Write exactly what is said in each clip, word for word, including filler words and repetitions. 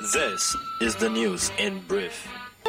This is the news in brief.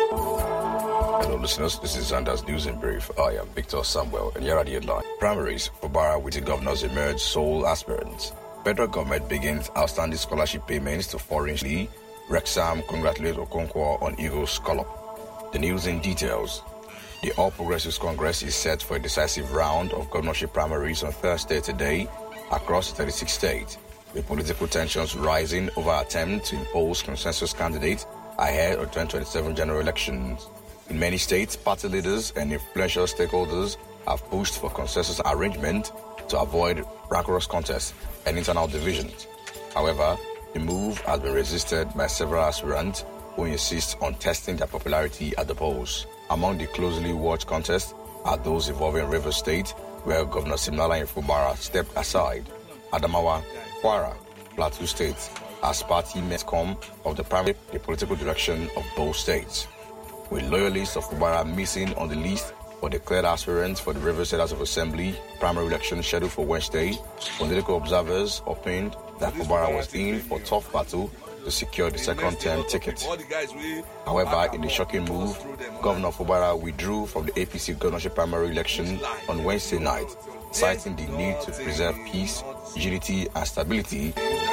Hello listeners, this is Xander's News in Brief. I am Victor Samuel and here are the headlines. Primaries for Bara Witty governors emerge sole aspirants. Federal government begins outstanding scholarship payments to foreign league. Rexham congratulates Okonkwo on Eagles call-up. The news in details. The All Progressives Congress is set for a decisive round of governorship primaries on Thursday today across thirty-six states, with political tensions rising over attempts to impose consensus candidates ahead of twenty twenty-seven general elections. In many states, party leaders and influential stakeholders have pushed for consensus arrangement to avoid rancorous contests and internal divisions. However, the move has been resisted by several aspirants who insist on testing their popularity at the polls. Among the closely watched contests are those involving Rivers State, where Governor Siminalayi Fubara stepped aside, Adamawa, Kwara, Plateau State, as party members come of the primary the political direction of both states. With loyalists of Fubara missing on the list for declared aspirants for the Rivers State House of Assembly primary election scheduled for Wednesday, political observers opined that Fubara was in for tough battle to secure the second term ticket. However, in a shocking move, Governor Fubara withdrew from the A P C governorship primary election on Wednesday night, citing the need to preserve peace, unity and stability.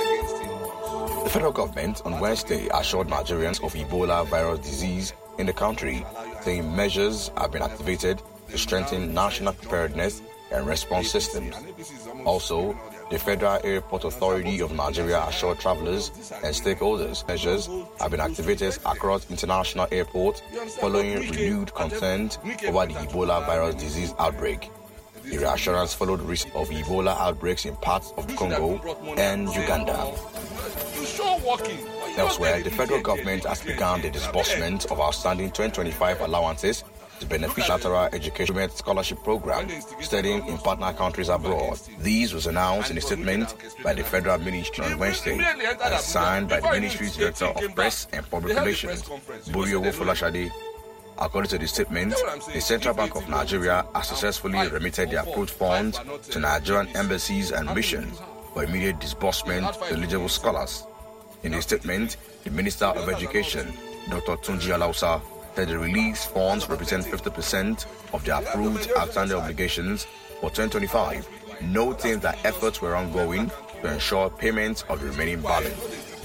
The federal government on Wednesday assured Nigerians of Ebola virus disease in the country, saying measures have been activated to strengthen national preparedness and response systems. Also, the Federal Airport Authority of Nigeria assured travelers and stakeholders measures have been activated across international airports following renewed concerns over the Ebola virus disease outbreak. The reassurance followed risk of Ebola outbreaks in parts of Congo and Uganda. Elsewhere, the federal government has begun the disbursement of outstanding twenty twenty-five allowances to beneficial education scholarship program studying in partner countries abroad. These was announced in a statement by the Federal Ministry on Wednesday and signed by the Ministry's Director of Press and Public Relations, Boyowo Folashade. According to the statement, the Central Bank of Nigeria has successfully remitted the approved funds to Nigerian embassies and missions for immediate disbursement to eligible scholars. In the statement, the Minister of Education, Doctor Tunji Alausa, said the released funds represent fifty percent of the approved outstanding obligations for twenty twenty-five, noting that efforts were ongoing to ensure payment of the remaining balance.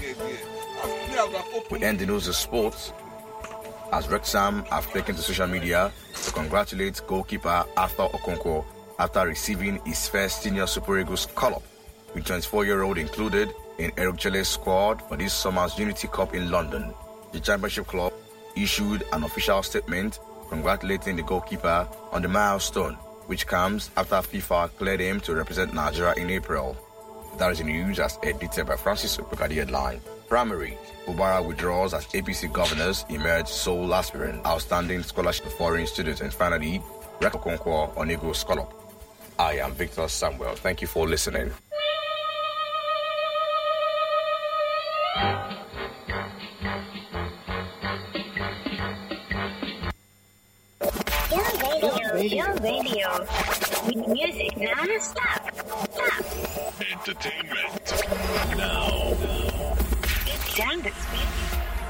We end the news of sports as Wrexham have taken to social media to congratulate goalkeeper Arthur Okonkwo after receiving his first senior Super Eagles call-up, with twenty-four-year-old included in Eric Chele's squad for this summer's Unity Cup in London. The Championship Club issued an official statement congratulating the goalkeeper on the milestone, which comes after FIFA cleared him to represent Nigeria in April. That is the news as edited by Francis Opekadi headline. Primary, Fubara withdraws as A P C governors emerge sole aspirant, outstanding scholarship to foreign students, and finally, Rexham Okonkwo on Eagles call-up. I am Victor Samuel. Thank you for listening. Your radio. With music non-stop. Stop. Entertainment. Now. It's time to speak.